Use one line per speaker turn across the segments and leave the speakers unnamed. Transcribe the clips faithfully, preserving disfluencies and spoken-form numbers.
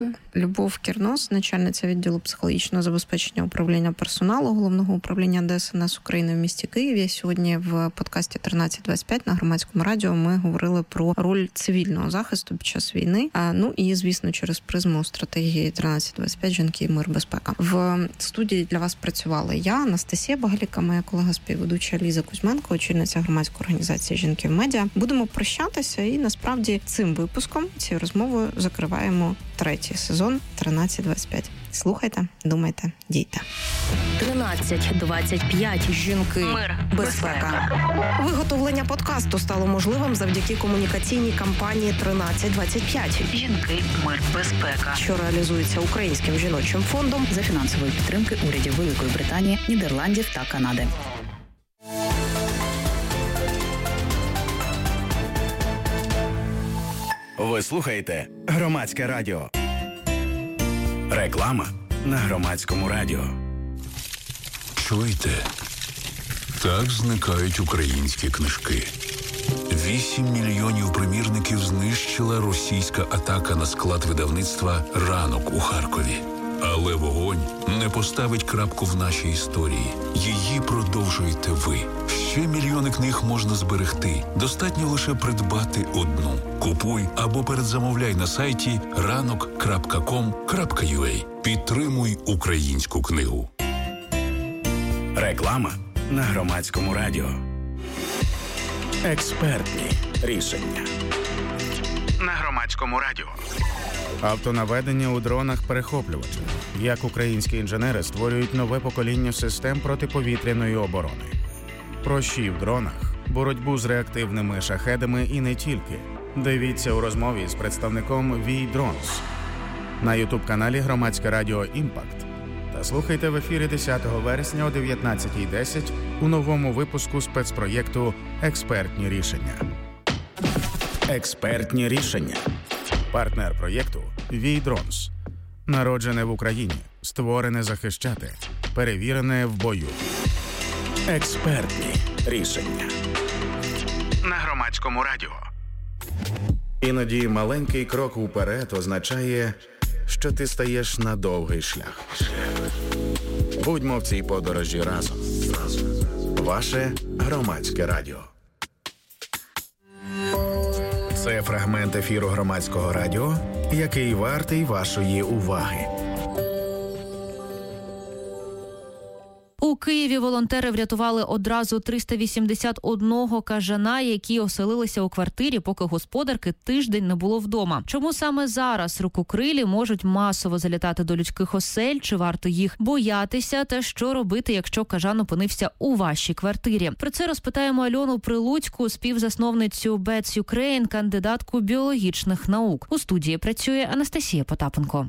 Любов Кірнос, начальниця відділу психологічного забезпечення управління персоналу Головного управління ДСНС України в місті Києві. Сьогодні в подкасті тринадцять двадцять п'ять на Громадському радіо ми говорили про роль цивільного захисту під час війни. Ну і, звісно, через призму стратегії тринадцять двадцять п'ять «Жінки, мир, безпека». В студії для вас працювали я, Анастасія Багаліка, моя колега-співведуча Ліза Кузьменко, очільниця громадської організації «Жінки в медіа». Будемо прощатися і, насправді, цим випуском, цією розмовою закриваємо третій сезон тринадцять двадцять п'ять. Слухайте, думайте, дійте.
тринадцять двадцять п'ять. Жінки. Мир. Безпека.
Виготовлення подкасту стало можливим завдяки комунікаційній кампанії тринадцять двадцять п'ять.
Жінки. Мир. Безпека.
Що реалізується Українським жіночим фондом
за фінансової підтримки урядів Великої Британії, Нідерландів та Канади.
Ви слухаєте Громадське радіо. Реклама на Громадському радіо.
Чуєте? Так зникають українські книжки. Вісім мільйонів примірників знищила російська атака на склад видавництва «Ранок» у Харкові. Але вогонь не поставить крапку в нашій історії. Її продовжуєте ви. Ще мільйони книг можна зберегти. Достатньо лише придбати одну. Купуй або передзамовляй на сайті ранок крапка ком крапка ю а. Підтримуй українську книгу.
Реклама на Громадському радіо. Експертні рішення. На Громадському радіо.
Автонаведення у дронах-перехоплювачах. Як українські інженери створюють нове покоління систем протиповітряної оборони. Про щі в дронах, боротьбу з реактивними шахедами і не тільки. Дивіться у розмові з представником ві Drones на ютуб-каналі Громадське радіо «Імпакт». Та слухайте в ефірі десятого вересня о дев'ятнадцятій десять у новому випуску спецпроєкту «Експертні рішення». Експертні рішення. Партнер проєкту ві Drones. Народжене в Україні, створене захищати, перевірене в бою.
Експертні рішення. На Громадському радіо.
Іноді маленький крок уперед означає, що ти стаєш на довгий шлях. Будьмо в цій подорожі разом. Ваше Громадське радіо. Це фрагмент ефіру Громадського радіо, який вартий вашої уваги.
У Києві волонтери врятували одразу триста вісімдесят одного кажана, які оселилися у квартирі, поки господарки тиждень не було вдома. Чому саме зараз рукокрилі можуть масово залітати до людських осель, чи варто їх боятися, та що робити, якщо кажан опинився у вашій квартирі? Про це розпитаємо Альону Прилуцьку, співзасновницю Bats Ukraine, кандидатку біологічних наук. У студії працює Анастасія Потапенко.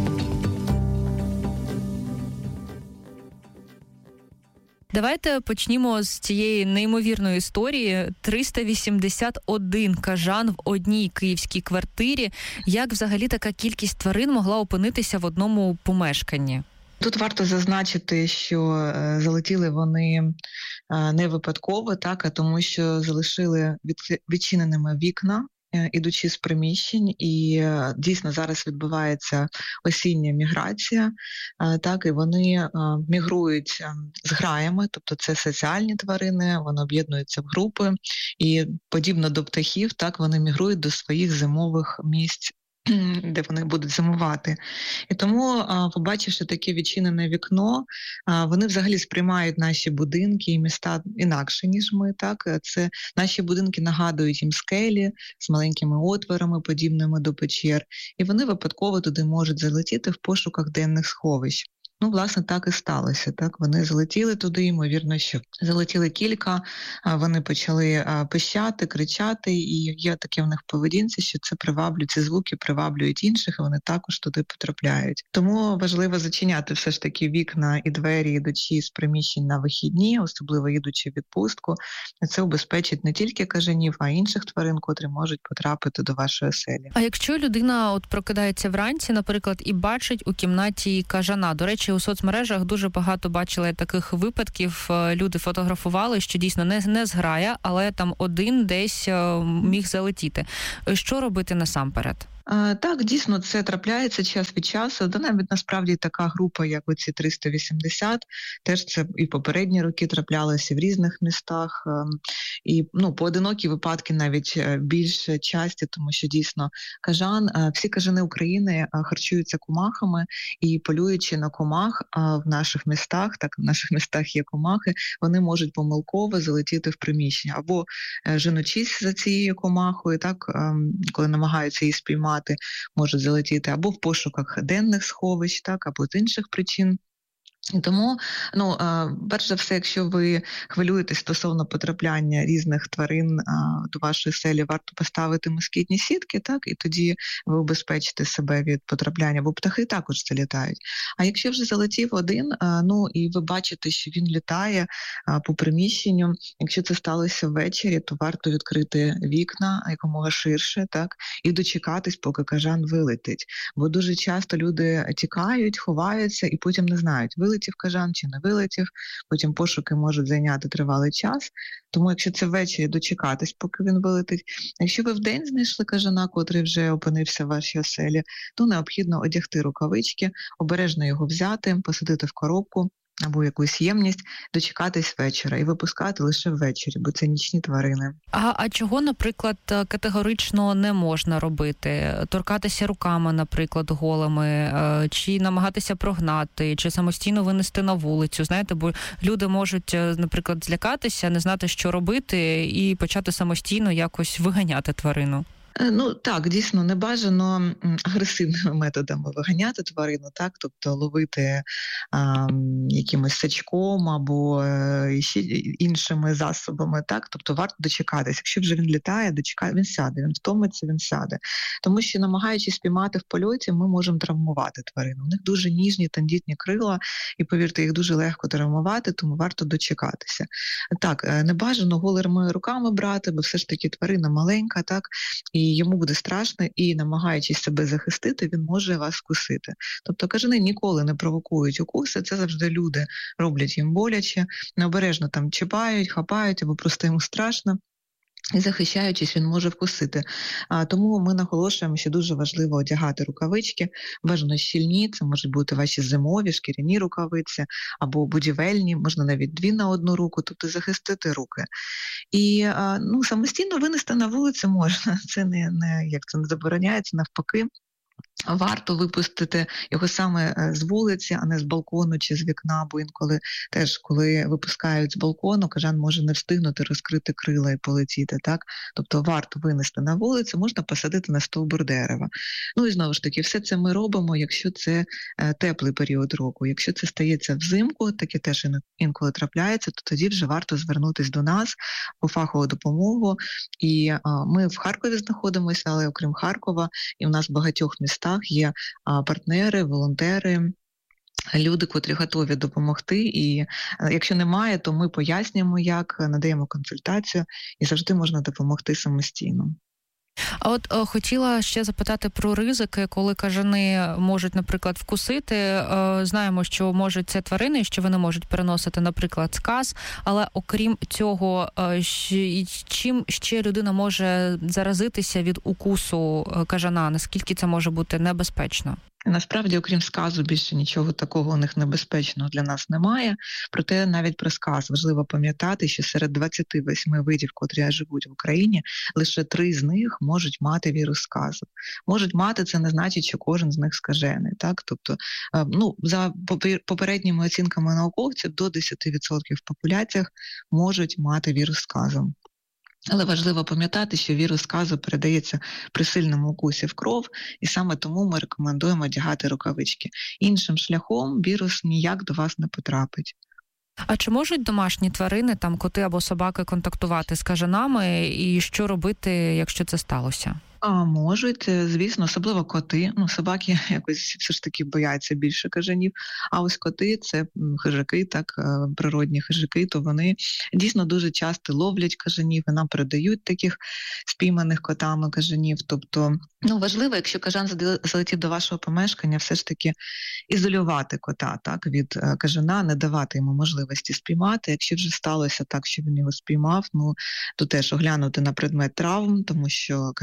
Давайте почнімо з цієї неймовірної історії. триста вісімдесят один кажан в одній київській квартирі. Як взагалі така кількість тварин могла опинитися в одному помешканні?
Тут варто зазначити, що залетіли вони не випадково, так, а тому що залишили відчиненими вікна, ідучи з приміщень, і дійсно зараз відбувається осіння міграція, так, і вони мігрують з граями, тобто це соціальні тварини, вони об'єднуються в групи, і подібно до птахів, так, вони мігрують до своїх зимових місць, де вони будуть зимувати. І тому, побачивши таке відчинене вікно, вони взагалі сприймають наші будинки і міста інакше, ніж ми. Так? Це наші будинки нагадують їм скелі з маленькими отворами, подібними до печер, і вони випадково туди можуть залетіти в пошуках денних сховищ. Ну, власне, так і сталося. Так, вони залетіли туди, ймовірно, що залетіли кілька, вони почали пищати, кричати, і є таке в них в поведінці, що це приваблює, ці звуки приваблюють інших, і вони також туди потрапляють. Тому важливо зачиняти все ж таки вікна і двері, ідучи з приміщень на вихідні, особливо їдучи в відпустку. Це убезпечить не тільки кажанів, а й інших тварин, котрі можуть потрапити до вашої оселі.
А якщо людина от прокидається вранці, наприклад, і бачить у кімнаті кажана, до речі, у соцмережах дуже багато бачили таких випадків. Люди фотографували, що дійсно не, не зграя, але там один десь міг залетіти. Що робити насамперед?
Так, дійсно, це трапляється час від часу. Да, навіть насправді така група, як оці триста вісімдесят, теж це і попередні роки траплялося в різних містах. І ну, поодинокі випадки навіть більш часті, тому що дійсно кажан, всі кажани України харчуються комахами, і полюючи на комах в наших містах, так в наших містах є комахи, вони можуть помилково залетіти в приміщення або женучись за цією комахою, так, коли намагаються її спіймати, можуть залетіти або в пошуках денних сховищ, так, або з інших причин. І тому, ну, перш за все, якщо ви хвилюєтесь стосовно потрапляння різних тварин до вашої селі, варто поставити москітні сітки, так, і тоді ви убезпечите себе від потрапляння, бо птахи також це літають. А якщо вже залетів один, ну, і ви бачите, що він літає по приміщенню, якщо це сталося ввечері, то варто відкрити вікна якомога ширше, так, і дочекатись, поки кажан вилетить. Бо дуже часто люди тікають, ховаються і потім не знають, вилетів кажан чи не вилетів, потім пошуки можуть зайняти тривалий час. Тому якщо це ввечері, дочекатись, поки він вилетить. Якщо ви вдень знайшли кажана, котрий вже опинився в вашій оселі, то необхідно одягти рукавички, обережно його взяти, посадити в коробку або якусь ємність, дочекатись вечора і випускати лише ввечері, бо це нічні тварини.
А, а чого, наприклад, категорично не можна робити? Торкатися руками, наприклад, голими, чи намагатися прогнати, чи самостійно винести на вулицю? Знаєте, бо люди можуть, наприклад, злякатися, не знати, що робити, і почати самостійно якось виганяти тварину.
Ну так, дійсно, не бажано агресивними методами виганяти тварину, так, тобто ловити а, якимось сачком або е, ще іншими засобами, так, тобто варто дочекатися. Якщо вже він літає, дочекає, він сяде, він втомиться, він сяде. Тому що, намагаючись спіймати в польоті, ми можемо травмувати тварину. У них дуже ніжні, тендітні крила, і, повірте, їх дуже легко травмувати, тому варто дочекатися. Так, не бажано голими руками брати, бо все ж таки тварина маленька, так, і йому буде страшно, і, намагаючись себе захистити, він може вас вкусити. Тобто кажани ніколи не провокують укуси, це завжди люди роблять їм боляче, необережно там чіпають, хапають, або просто йому страшно. І захищаючись, він може вкусити. А, тому ми наголошуємо, що дуже важливо одягати рукавички, бажано щільні, це можуть бути ваші зимові, шкіряні рукавиці, або будівельні, можна навіть дві на одну руку, тобто захистити руки. І а, ну, самостійно винести на вулицю можна, це не, не, як це не забороняється, навпаки. Варто випустити його саме з вулиці, а не з балкону чи з вікна, бо інколи теж, коли випускають з балкону, кажан може не встигнути розкрити крила і полетіти, так? Тобто варто винести на вулицю, можна посадити на стовбур дерева. Ну і знову ж таки, все це ми робимо, якщо це е, теплий період року. Якщо це стається взимку, таке теж інколи трапляється, то тоді вже варто звернутися до нас по фахову допомогу. І е, ми в Харкові знаходимося, але окрім Харкова, і в нас в багатьох містах є партнери, волонтери, люди, котрі готові допомогти. І якщо немає, то ми пояснюємо, як, надаємо консультацію, і завжди можна допомогти самостійно.
А от о, хотіла ще запитати про ризики, коли кажани можуть, наприклад, вкусити. Е, знаємо, що можуть це тварини, що вони можуть переносити, наприклад, сказ, але окрім цього, е, щ, чим ще людина може заразитися від укусу кажана? Наскільки це може бути небезпечно?
Насправді, окрім сказу, більше нічого такого у них небезпечного для нас немає. Проте навіть про сказ важливо пам'ятати, що серед двадцяти восьми видів, котрі живуть в Україні, лише три з них можуть мати вірус сказу. Можуть мати, це не значить, що кожен з них скажений. Так? Тобто, ну, за попередніми оцінками науковців, до десять відсотків в популяціях можуть мати вірус сказу. Але важливо пам'ятати, що вірус сказу передається при сильному укусі в кров, і саме тому ми рекомендуємо одягати рукавички. Іншим шляхом вірус ніяк до вас не потрапить.
А чи можуть домашні тварини, там коти або собаки, контактувати з кажанами, і що робити, якщо це сталося?
А можуть, звісно, особливо коти. Ну, собаки якось все ж таки бояться більше кажанів, а ось коти – це хижаки, так, природні хижаки, то вони дійсно дуже часто ловлять кажанів і нам передають таких спійманих котами кажанів. Тобто, ну, важливо, якщо кажан залетів до вашого помешкання, все ж таки ізолювати кота, так, від кажана, не давати йому можливості спіймати. Якщо вже сталося так, що він його спіймав, ну, то теж оглянути на предмет травм, тому що кажан міг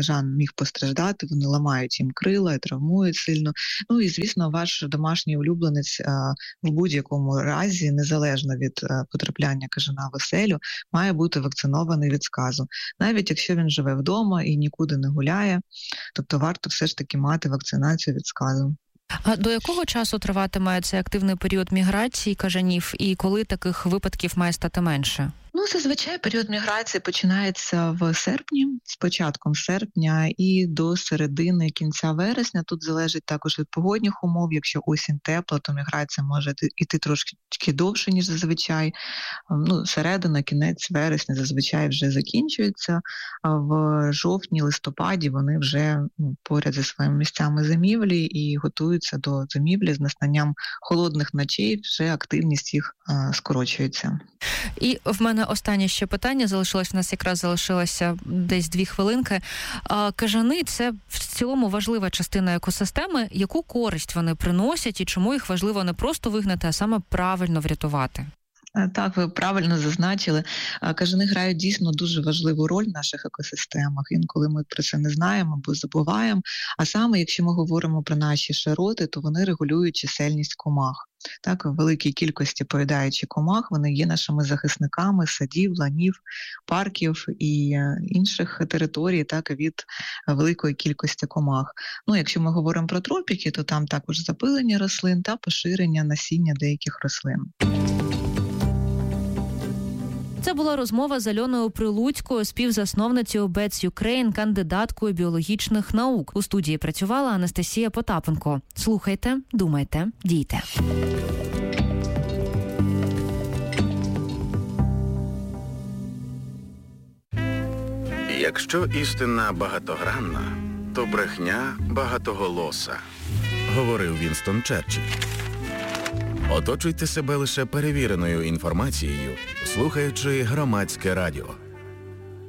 міг постраждати, вони ламають їм крила і травмують сильно. Ну і, звісно, ваш домашній улюбленець в будь-якому разі, незалежно від потрапляння кажана в оселю, має бути вакцинований від сказу. Навіть якщо він живе вдома і нікуди не гуляє, тобто варто все ж таки мати вакцинацію від сказу.
А до якого часу триватиме цей активний період міграції кажанів і коли таких випадків має стати менше?
Ну, зазвичай період міграції починається в серпні, з початком серпня і до середини, кінця вересня. Тут залежить також від погодних умов. Якщо осінь тепла, то міграція може йти трошки довше, ніж зазвичай. Ну, середина, кінець вересня зазвичай вже закінчується. А в жовтні, листопаді вони вже ну, поряд зі своїми місцями зимівлі і готуються до зимівлі. З настанням холодних ночей вже активність їх а, скорочується.
І в мене останнє ще питання залишилось, в нас якраз залишилося десь дві хвилинки. Кажани – це в цілому важлива частина екосистеми. Яку користь вони приносять і чому їх важливо не просто вигнати, а саме правильно врятувати?
Так, ви правильно зазначили. Кажани грають дійсно дуже важливу роль в наших екосистемах. Інколи ми про це не знаємо або забуваємо. А саме, якщо ми говоримо про наші широти, то вони регулюють чисельність комах. Так, в великій кількості поїдаючи комах, вони є нашими захисниками садів, ланів, парків і інших територій, так, від великої кількості комах. Ну, якщо ми говоримо про тропіки, то там також запилення рослин та поширення насіння деяких рослин.
Це була розмова з Альоною Прилуцькою, співзасновницею Bats Ukraine, кандидаткою біологічних наук. У студії працювала Анастасія Потапенко. Слухайте, думайте, дійте.
Якщо істина багатогранна, то брехня багатоголоса, говорив Вінстон Черчилль. Оточуйте себе лише перевіреною інформацією, слухаючи Громадське радіо.